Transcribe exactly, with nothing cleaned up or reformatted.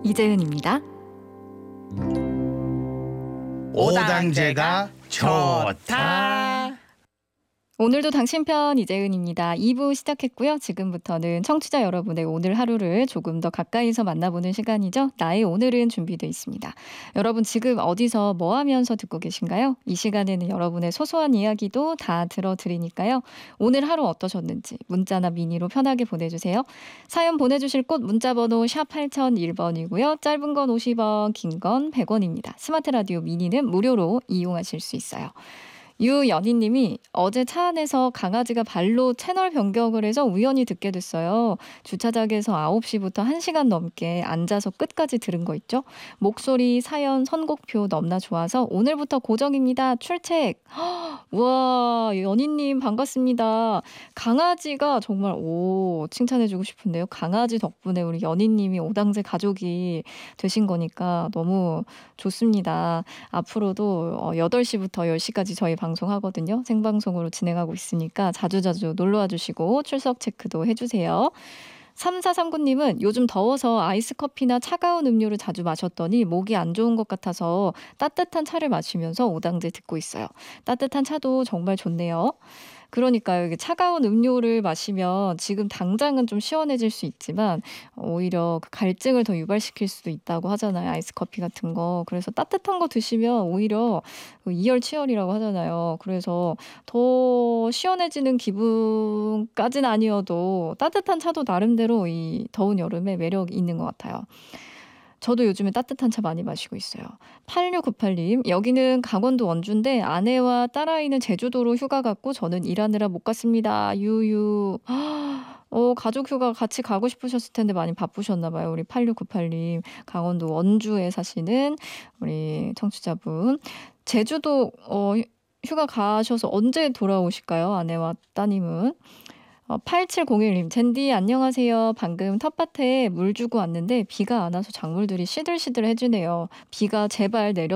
이재은입니다. 오당제가 좋다. 오늘도 당신 편 이재은입니다. 이 부 시작했고요. 지금부터는 청취자 여러분의 오늘 하루를 조금 더 가까이서 만나보는 시간이죠. 나의 오늘은 준비되어 있습니다. 여러분 지금 어디서 뭐 하면서 듣고 계신가요? 이 시간에는 여러분의 소소한 이야기도 다 들어드리니까요. 오늘 하루 어떠셨는지 문자나 미니로 편하게 보내주세요. 사연 보내주실 곳 문자번호 샵 팔공공일 번이고요. 짧은 건 오십 원, 긴 건 백 원입니다. 스마트 라디오 미니는 무료로 이용하실 수 있어요. 유연희님이 어제 차 안에서 강아지가 발로 채널 변경을 해서 우연히 듣게 됐어요. 주차장에서 아홉 시부터 한 시간 넘게 앉아서 끝까지 들은 거 있죠. 목소리, 사연, 선곡표 너무나 좋아서 오늘부터 고정입니다. 출첵. 우와, 연희님 반갑습니다. 강아지가 정말 오 칭찬해주고 싶은데요. 강아지 덕분에 우리 연희님이 오당제 가족이 되신 거니까 너무 좋습니다. 앞으로도 여덟 시부터 열 시까지 저희 방송하거든요. 생방송으로 진행하고 있으니까 자주자주 놀러와 주시고 출석 체크도 해주세요. 삼사삼구 님은 요즘 더워서 아이스 커피나 차가운 음료를 자주 마셨더니 목이 안 좋은 것 같아서 따뜻한 차를 마시면서 오당제 듣고 있어요. 따뜻한 차도 정말 좋네요. 그러니까요. 이게 차가운 음료를 마시면 지금 당장은 좀 시원해질 수 있지만 오히려 그 갈증을 더 유발시킬 수도 있다고 하잖아요. 아이스 커피 같은 거. 그래서 따뜻한 거 드시면 오히려 이열치열이라고 하잖아요. 그래서 더 시원해지는 기분까지는 아니어도 따뜻한 차도 나름대로 이 더운 여름에 매력이 있는 것 같아요. 저도 요즘에 따뜻한 차 많이 마시고 있어요. 팔육구팔 님, 여기는 강원도 원주인데 아내와 딸아이는 제주도로 휴가 갔고 저는 일하느라 못 갔습니다. 유유. 어, 가족 휴가 같이 가고 싶으셨을 텐데 많이 바쁘셨나 봐요. 우리 팔육구팔 님, 강원도 원주에 사시는 우리 청취자분. 제주도 어, 휴가 가셔서 언제 돌아오실까요? 아내와 따님은. 어, 팔칠공일 님, 젠디 안녕하세요. 방금 텃밭에 물 주고 왔는데 비가 안 와서 작물들이 시들시들해지네요. 비가 제발 내려